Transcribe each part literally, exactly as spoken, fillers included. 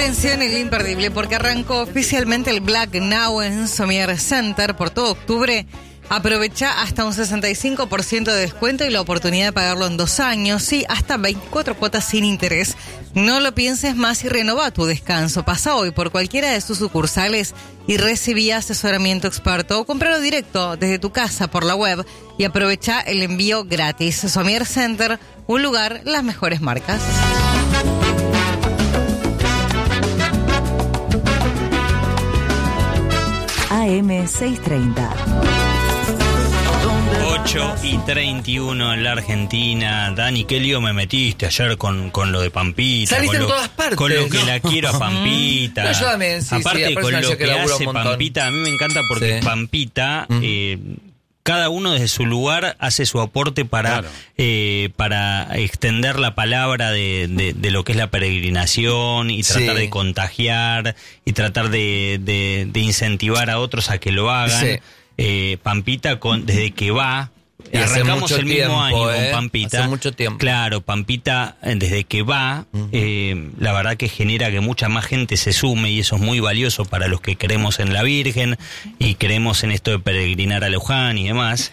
Atención, el imperdible, porque arrancó oficialmente el Black Now en Somier Center por todo octubre. Aprovecha hasta un sesenta y cinco por ciento de descuento y la oportunidad de pagarlo en dos años, sí, hasta veinticuatro cuotas sin interés. No lo pienses más y renova tu descanso. Pasa hoy por cualquiera de sus sucursales y recibí asesoramiento experto o compralo directo desde tu casa por la web y aprovecha el envío gratis. Somier Center, un lugar, las mejores marcas. A M seiscientos treinta. ocho y treinta y uno en la Argentina. Dani, qué lío me metiste ayer con, con lo de Pampita. Saliste con lo, en todas partes. Con lo que ¿no? la quiero a Pampita. No, yo también, sí, Aparte, sí, con lo que, que hace Pampita, a mí me encanta porque sí. Pampita... Mm. Eh, cada uno desde su lugar hace su aporte para, claro. eh, para extender la palabra de, de, de lo que es la peregrinación y tratar sí. de contagiar y tratar de, de, de incentivar a otros a que lo hagan. Sí. Eh, Pampita, con, desde que va, y arrancamos el mismo tiempo, año eh, con Pampita. Hace mucho tiempo. Claro, Pampita, desde que va, uh-huh. eh, la verdad que genera que mucha más gente se sume y eso es muy valioso para los que creemos en la Virgen y creemos en esto de peregrinar a Luján y demás.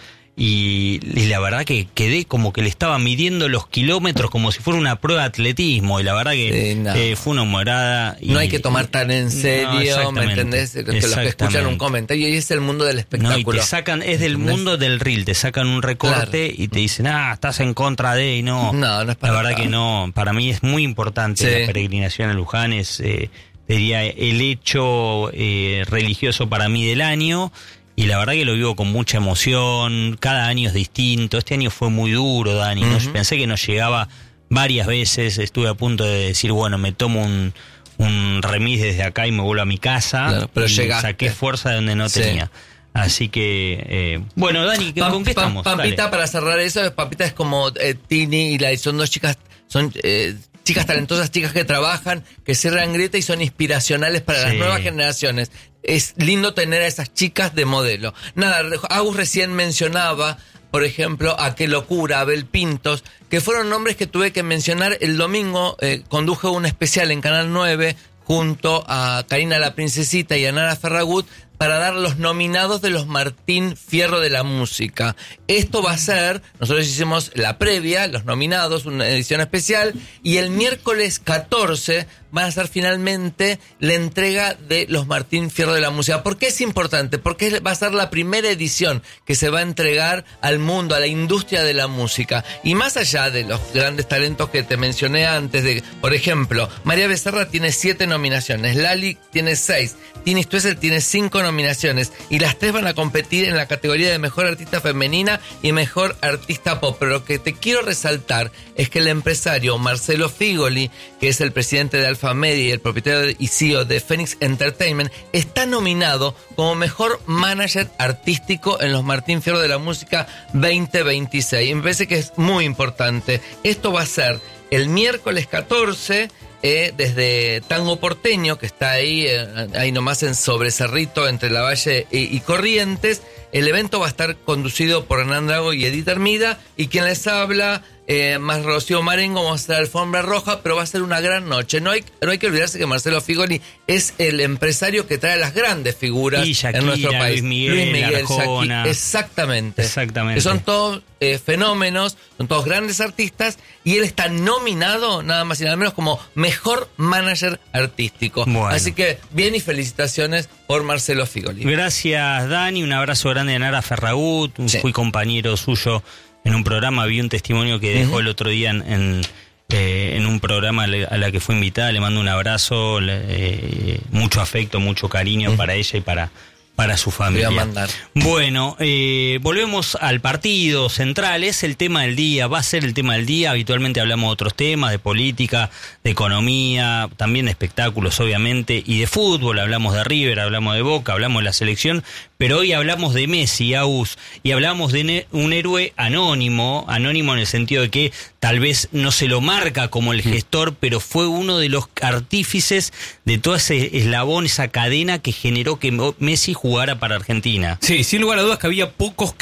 Y, y la verdad que quedé como que le estaba midiendo los kilómetros como si fuera una prueba de atletismo y la verdad que sí, no. eh, fue una humorada. Y, no hay que tomar tan en serio, no, ¿me entendés? Que los que escuchan un comentario y es el mundo del espectáculo. No, y te sacan, es del mundo del reel, te sacan un recorte claro. y te dicen, ah, estás en contra de, y no. No, no es para La verdad nada. que no, para mí es muy importante sí. la peregrinación a Luján, es, eh, diría, el hecho eh, religioso para mí del año. Y la verdad que lo vivo con mucha emoción, cada año es distinto, este año fue muy duro, Dani, uh-huh. ¿no? Pensé que nos llegaba varias veces, estuve a punto de decir, bueno, me tomo un, un remis desde acá y me vuelvo a mi casa, claro, pero y llegaste. Saqué fuerza de donde no sí. tenía. Así que, eh, bueno, Dani, ¿con Pam, qué Pam, estamos? Pampita, Dale. Para cerrar eso, Pampita es como eh, Tini y la son dos chicas, son... Eh, chicas talentosas, chicas que trabajan, que cierran grieta y son inspiracionales para sí. las nuevas generaciones. Es lindo tener a esas chicas de modelo. Nada, Agus recién mencionaba, por ejemplo, a Qué Locura, a Abel Pintos, que fueron nombres que tuve que mencionar el domingo. Eh, conduje un especial en Canal nueve junto a Karina la Princesita y a Nara Ferragut para dar los nominados de los Martín Fierro de la Música. Esto va a ser, nosotros hicimos la previa, los nominados, una edición especial, y el miércoles catorce van a ser finalmente la entrega de los Martín Fierro de la Música. ¿Por qué es importante? Porque va a ser la primera edición que se va a entregar al mundo, a la industria de la música. Y más allá de los grandes talentos que te mencioné antes, de, por ejemplo, María Becerra tiene siete nominaciones, Lali tiene seis, Tini Stoessel tiene cinco nominaciones, nominaciones y las tres van a competir en la categoría de Mejor Artista Femenina y Mejor Artista Pop. Pero lo que te quiero resaltar es que el empresario Marcelo Figoli, que es el presidente de Alfa Media y el propietario y C E O de Phoenix Entertainment, está nominado como Mejor Manager Artístico en los Martín Fierro de la Música veinte veintiséis. Y me parece que es muy importante. Esto va a ser el miércoles catorce, Eh, desde Tango Porteño, que está ahí, eh, ahí nomás en Sobrecerrito, entre Lavalle y, y Corrientes. El evento va a estar conducido por Hernán Drago y Edith Hermida, y quien les habla, eh, más Rocío Marengo, vamos a hacer alfombra roja, pero va a ser una gran noche. No hay, no hay que olvidarse que Marcelo Figoli es el empresario que trae las grandes figuras y Shakira, en nuestro país. Luis Miguel, Luis Miguel, Arjona. Shakira, exactamente. Exactamente. Que son todos eh, fenómenos, son todos grandes artistas, y él está nominado, nada más y nada menos, como Mejor Manager Artístico. Bueno. Así que, bien, y felicitaciones por Marcelo Figoli. Gracias, Dani. Un abrazo grande a Nara Ferragut. Sí. Fui compañero suyo en un programa. Vi un testimonio que dejó uh-huh. el otro día en, en, eh, en un programa a la que fue invitada. Le mando un abrazo, eh, mucho afecto, mucho cariño uh-huh. para ella y para... para su familia. Voy a mandar. Bueno, eh, volvemos al partido central. Es el tema del día, va a ser el tema del día. Habitualmente hablamos de otros temas, de política, de economía, también de espectáculos, obviamente, y de fútbol. Hablamos de River, hablamos de Boca, hablamos de la selección, pero hoy hablamos de Messi, Agus, y hablamos de ne- un héroe anónimo, anónimo en el sentido de que tal vez no se lo marca como el gestor, pero fue uno de los artífices de todo ese eslabón, esa cadena que generó que Messi jugara para Argentina. Sí, sin lugar a dudas que había pocos que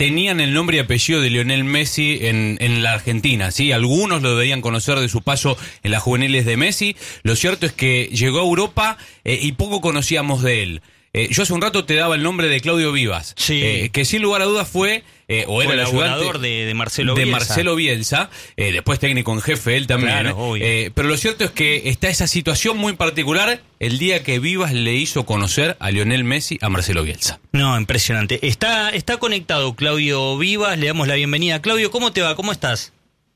tenían el nombre y apellido de Lionel Messi en, en la Argentina, ¿sí? Algunos lo deberían conocer de su paso en las juveniles de Messi. Lo cierto es que llegó a Europa eh, y poco conocíamos de él. Eh, yo hace un rato te daba el nombre de Claudio Vivas, sí. eh, que sin lugar a dudas fue, eh, o era el ayudante de, de Marcelo de Bielsa, Marcelo Bielsa eh, después técnico en jefe él también. Claro, eh, pero lo cierto es que está esa situación muy particular el día que Vivas le hizo conocer a Lionel Messi a Marcelo Bielsa. No, impresionante. Está, está conectado Claudio Vivas, le damos la bienvenida. Claudio, ¿cómo te va? ¿Cómo estás?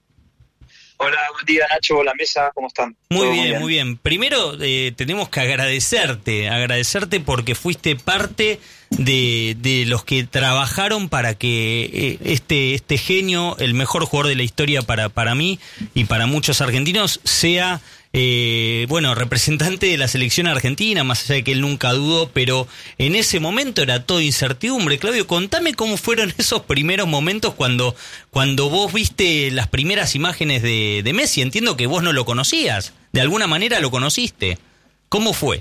Hola, buen día Nacho, la mesa, ¿cómo están? Muy bien, muy bien, muy bien. Primero eh, tenemos que agradecerte, agradecerte porque fuiste parte de, de los que trabajaron para que eh, este, este genio, el mejor jugador de la historia para, para mí y para muchos argentinos, sea... Eh, bueno, representante de la selección argentina, más allá de que él nunca dudó, pero en ese momento era todo incertidumbre. Claudio, contame cómo fueron esos primeros momentos cuando, cuando vos viste las primeras imágenes de, de Messi. Entiendo que vos no lo conocías, de alguna manera lo conociste. ¿Cómo fue?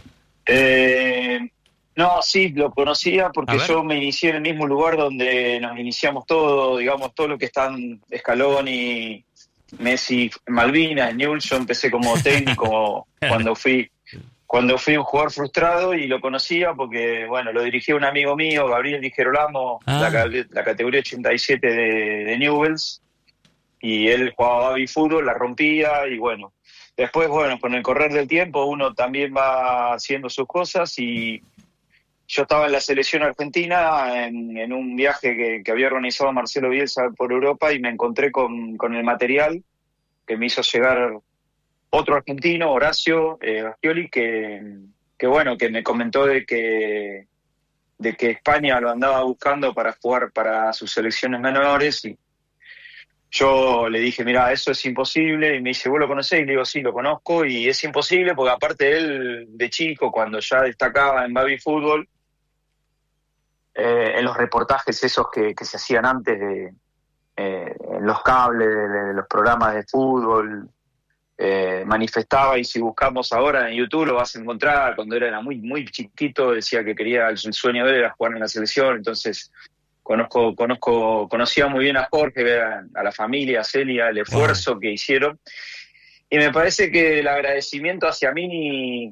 Eh, no, sí, lo conocía porque yo me inicié en el mismo lugar donde nos iniciamos todos, digamos, todo lo que están Scaloni, Messi, Malvinas, Newell's. Yo empecé como técnico cuando fui cuando fui un jugador frustrado y lo conocía porque, bueno, lo dirigía un amigo mío, Gabriel Di Gerolamo, ah. la, la categoría ochenta y siete de, de Newell's, y él jugaba baby fútbol, la rompía, y bueno, después, bueno, con el correr del tiempo uno también va haciendo sus cosas, y yo estaba en la selección argentina en, en un viaje que, que había organizado Marcelo Bielsa por Europa, y me encontré con, con el material que me hizo llegar otro argentino, Horacio eh, Ascioli, que, que bueno, que me comentó de que, de que España lo andaba buscando para jugar para sus selecciones menores, y yo le dije, mira, eso es imposible, y me dice, ¿vos lo conocés? Y le digo, sí, lo conozco, y es imposible porque aparte él de chico, cuando ya destacaba en baby fútbol, Eh, en los reportajes esos que, que se hacían antes de eh, en los cables de, de los programas de fútbol, eh, manifestaba, y si buscamos ahora en YouTube lo vas a encontrar, cuando era muy muy chiquito decía que quería, el sueño de él era jugar en la selección. Entonces conozco conozco conocía muy bien a Jorge, a, a la familia, a Celia, el esfuerzo wow. que hicieron, y me parece que el agradecimiento hacia mí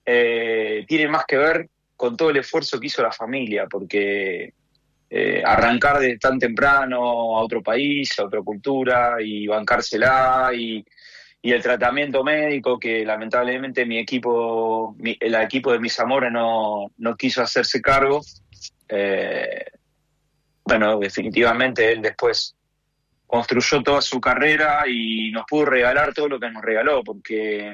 eh, tiene más que ver con todo el esfuerzo que hizo la familia, porque eh, arrancar de tan temprano a otro país, a otra cultura, y bancársela, y, y el tratamiento médico que lamentablemente mi equipo, mi, el equipo de mis amores no, no quiso hacerse cargo. Eh, bueno, definitivamente él después construyó toda su carrera y nos pudo regalar todo lo que nos regaló, porque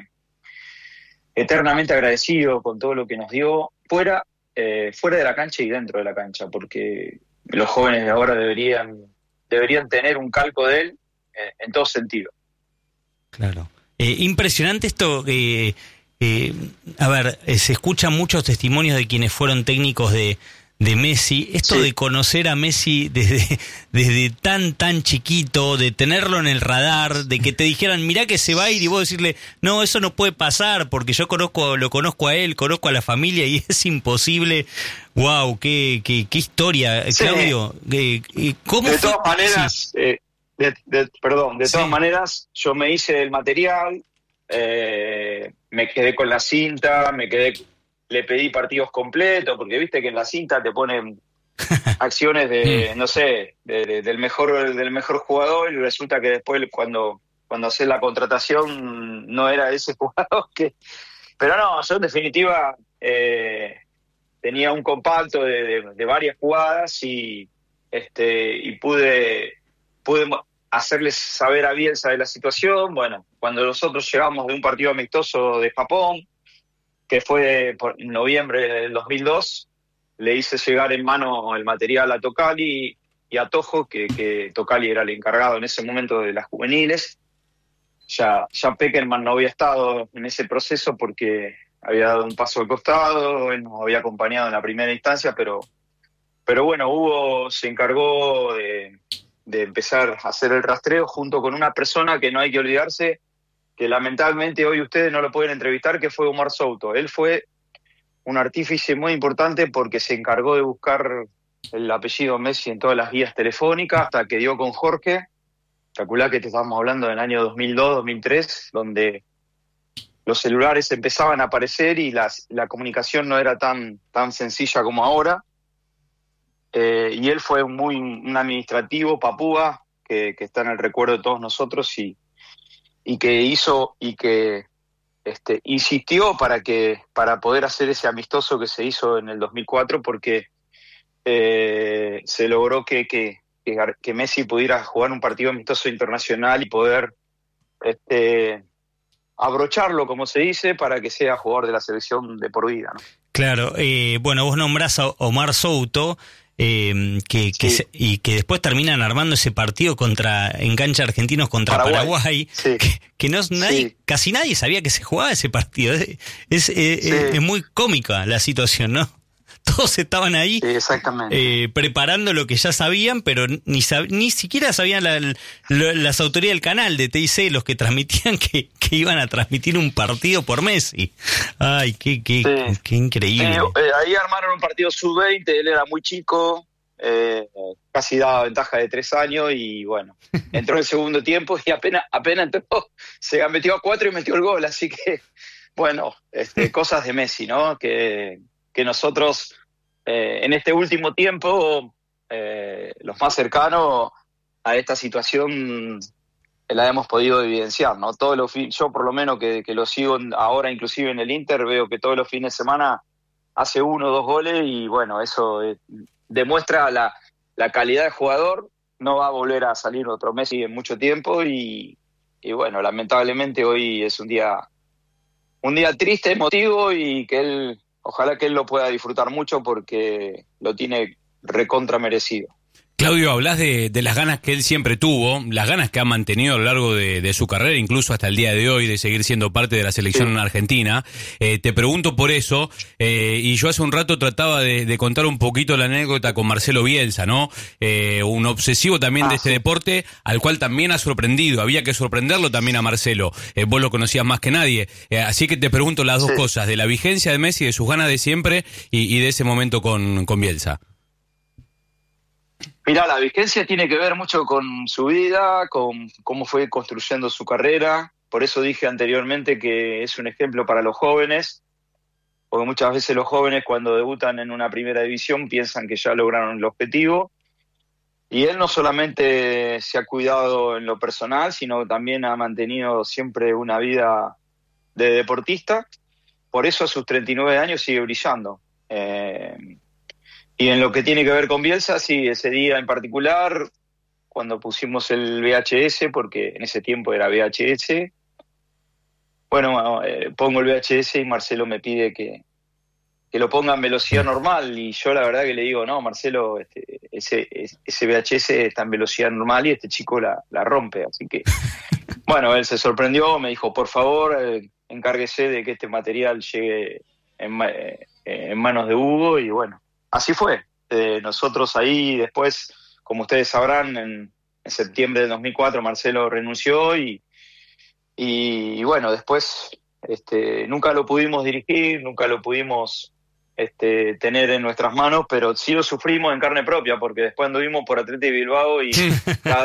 eternamente agradecido con todo lo que nos dio, fuera eh, fuera de la cancha y dentro de la cancha, porque los jóvenes de ahora deberían deberían tener un calco de él eh, en todo sentido. Claro. Eh, impresionante esto. Eh, eh, a ver, eh, se escuchan muchos testimonios de quienes fueron técnicos de de Messi, esto sí. de conocer a Messi desde, desde tan tan chiquito, de tenerlo en el radar, de que te dijeran, mirá que se va a ir, y vos decirle, no, eso no puede pasar, porque yo conozco lo conozco a él, conozco a la familia, y es imposible. Wow, qué, qué, qué historia, sí. Claudio. Eh, ¿cómo de fue? todas maneras, sí. eh, de, de, perdón, de sí. todas maneras, yo me hice el material, eh, me quedé con la cinta, me quedé... Le pedí partidos completos, porque viste que en la cinta te ponen acciones de, no sé, de, de, del mejor del mejor jugador, y resulta que después cuando cuando haces la contratación no era ese jugador que... Pero no, yo en definitiva eh, tenía un compacto de, de, de varias jugadas, y este y pude pude hacerles saber a Bielsa de la situación. Bueno, cuando nosotros llegamos de un partido amistoso de Japón, que fue por noviembre del dos mil dos, le hice llegar en mano el material a Tocali y a Tojo, que, que Tocali era el encargado en ese momento de las juveniles. Ya, ya Peckerman no había estado en ese proceso porque había dado un paso al costado, él nos había acompañado en la primera instancia, pero, pero bueno, Hugo se encargó de, de empezar a hacer el rastreo junto con una persona que no hay que olvidarse, que lamentablemente hoy ustedes no lo pueden entrevistar, que fue Omar Souto. Él fue un artífice muy importante porque se encargó de buscar el apellido Messi en todas las guías telefónicas, hasta que dio con Jorge. Calculá que te estábamos hablando del año dos mil dos, dos mil tres, donde los celulares empezaban a aparecer y las, la comunicación no era tan, tan sencilla como ahora. Eh, y él fue muy un administrativo, papúa, que, que está en el recuerdo de todos nosotros y, y que hizo y que este, insistió para que para poder hacer ese amistoso que se hizo en el dos mil cuatro, porque eh, se logró que, que, que, que Messi pudiera jugar un partido amistoso internacional y poder este, abrocharlo, como se dice, para que sea jugador de la selección de por vida, ¿no? Claro, eh, bueno, vos nombrás a Omar Souto, eh, que, que Sí. se, y que después terminan armando ese partido contra engancha argentinos contra Paraguay, Paraguay. Sí. que, que no nadie, Sí. casi nadie sabía que se jugaba ese partido. Es, es, eh, Sí. es muy cómica la situación, ¿no? Todos estaban ahí Sí, exactamente. eh, preparando lo que ya sabían, pero ni sab- ni siquiera sabían la, la- las autoridades del canal de T I C, los que transmitían que, que iban a transmitir un partido por Messi. Ay, qué, qué, Sí. qué increíble. Eh, eh, ahí armaron un partido sub veinte, él era muy chico, eh, casi daba ventaja de tres años y bueno, entró en el segundo tiempo y apenas, apenas entró, se metió a cuatro y metió el gol, así que bueno, este, cosas de Messi, ¿no? Que, que nosotros eh, en este último tiempo, eh, los más cercanos a esta situación la hemos podido evidenciar, ¿no? Todos los fin- yo por lo menos que, que lo sigo en- ahora inclusive en el Inter, veo que todos los fines de semana hace uno o dos goles y bueno, eso eh, demuestra la, la calidad de jugador. No va a volver a salir otro Messi en mucho tiempo y, y bueno, lamentablemente hoy es un día un día triste, emotivo y que él, ojalá que él lo pueda disfrutar mucho porque lo tiene recontra merecido. Claudio, hablas de, de las ganas que él siempre tuvo, las ganas que ha mantenido a lo largo de, de su carrera, incluso hasta el día de hoy, de seguir siendo parte de la selección Sí. argentina. Eh, te pregunto por eso, eh, y yo hace un rato trataba de, de contar un poquito la anécdota con Marcelo Bielsa, ¿no? Eh, un obsesivo también Ah, de este sí. deporte, al cual también ha sorprendido, había que sorprenderlo también a Marcelo. Eh, vos lo conocías más que nadie. Eh, así que te pregunto las dos Sí. cosas, de la vigencia de Messi, de sus ganas de siempre, y, y de ese momento con, con Bielsa. Mirá, la vigencia tiene que ver mucho con su vida, con cómo fue construyendo su carrera. Por eso dije anteriormente que es un ejemplo para los jóvenes, porque muchas veces los jóvenes cuando debutan en una primera división piensan que ya lograron el objetivo. Y él no solamente se ha cuidado en lo personal, sino también ha mantenido siempre una vida de deportista. Por eso a sus treinta y nueve años sigue brillando. Eh, Y en lo que tiene que ver con Bielsa, sí, ese día en particular, cuando pusimos el V H S, porque en ese tiempo era V H S, bueno, eh, pongo el V H S y Marcelo me pide que, que lo ponga en velocidad normal, y yo la verdad que le digo, no, Marcelo, este, ese, ese V H S está en velocidad normal y este chico la, la rompe, así que, bueno, él se sorprendió, me dijo, por favor, eh, encárguese de que este material llegue en, ma- eh, en manos de Hugo, y bueno, así fue. Eh, nosotros ahí después, como ustedes sabrán, en, en septiembre del dos mil cuatro Marcelo renunció y, y, y bueno, después este, nunca lo pudimos dirigir, nunca lo pudimos este, tener en nuestras manos, pero sí lo sufrimos en carne propia, porque después anduvimos por Athletic Bilbao y cada